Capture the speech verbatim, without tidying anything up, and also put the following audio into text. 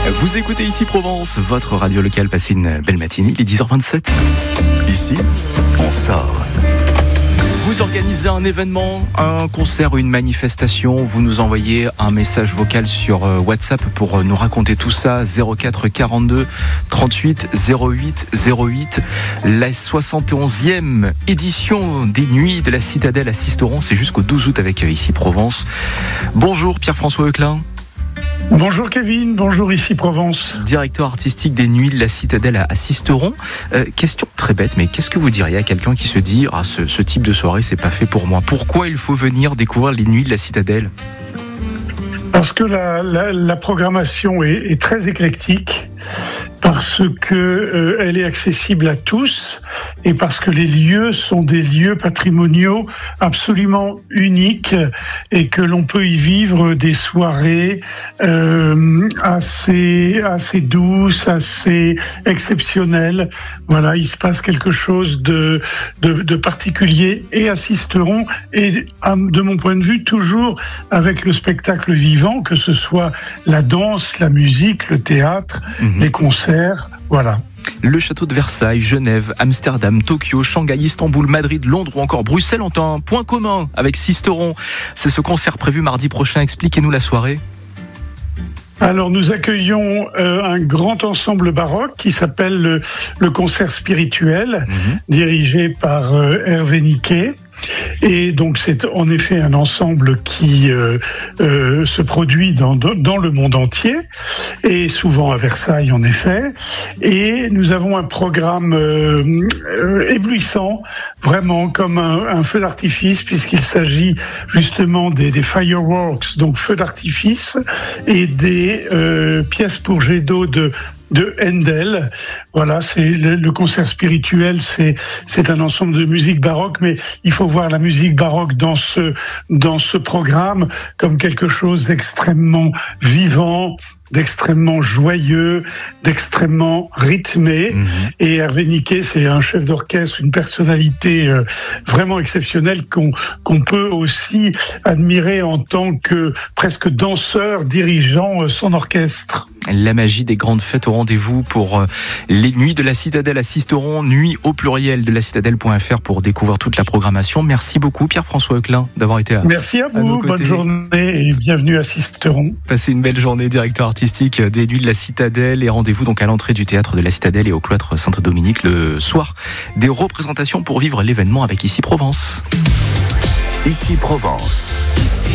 Vous écoutez Ici Provence, votre radio locale. Passez une belle matinée, il est dix heures vingt-sept. Ici, on sort. Vous organisez un événement, un concert ou une manifestation, vous nous envoyez un message vocal sur WhatsApp pour nous raconter tout ça. zéro quatre quarante-deux trente-huit zéro huit zéro huit. La soixante et onzième édition des Nuits de la Citadelle à Sisteron, c'est jusqu'au douze août avec Ici Provence. Bonjour Pierre-François Euclin. Bonjour Kevin, bonjour Ici Provence. Directeur artistique des Nuits de la Citadelle à Sisteron. Euh, question très bête, mais qu'est-ce que vous diriez à quelqu'un qui se dit ah, ce, ce type de soirée, c'est pas fait pour moi? Pourquoi il faut venir découvrir les Nuits de la Citadelle? Parce que la, la, la programmation est, est très éclectique, parce que euh, elle est accessible à tous et parce que les lieux sont des lieux patrimoniaux absolument uniques et que l'on peut y vivre des soirées euh, assez assez douces, assez exceptionnelles. Voilà, il se passe quelque chose de de, de particulier et à Sisteron et de mon point de vue toujours avec le spectacle vivant, que ce soit la danse, la musique, le théâtre, mmh. les concerts, voilà. Le château de Versailles, Genève, Amsterdam, Tokyo, Shanghai, Istanbul, Madrid, Londres ou encore Bruxelles ont un point commun avec Sisteron. C'est ce concert prévu mardi prochain. Expliquez-nous la soirée. Alors nous accueillons euh, un grand ensemble baroque qui s'appelle le, le Concert Spirituel, mmh. dirigé par euh, Hervé Niquet. Et donc c'est en effet un ensemble qui euh, euh, se produit dans, dans le monde entier et souvent à Versailles en effet. Et nous avons un programme euh, euh, éblouissant, vraiment comme un, un feu d'artifice, puisqu'il s'agit justement des, des fireworks, donc feux d'artifice, et des euh, pièces pour jet d'eau de de Handel. Voilà, c'est le, le concert spirituel, c'est c'est un ensemble de musique baroque, mais il faut voir la musique baroque dans ce dans ce programme comme quelque chose d'extrêmement vivant, d'extrêmement joyeux, d'extrêmement rythmé. Mmh. Et Hervé Niquet, c'est un chef d'orchestre, une personnalité euh, vraiment exceptionnelle qu'on qu'on peut aussi admirer en tant que presque danseur dirigeant euh, son orchestre. La magie des grandes fêtes au rendez-vous pour euh, les Nuits de la Citadelle à Sisteron, nuit au pluriel de la citadelle point f r pour découvrir toute la programmation. Merci beaucoup Pierre-François Euclin d'avoir été à Merci à vous, à bonne journée et bienvenue à Sisteron. Passez une belle journée, directeur artistique des Nuits de la Citadelle, et rendez-vous donc à l'entrée du théâtre de la Citadelle et au cloître Saint-Dominique le soir des représentations pour vivre l'événement avec Ici Provence. Ici Provence.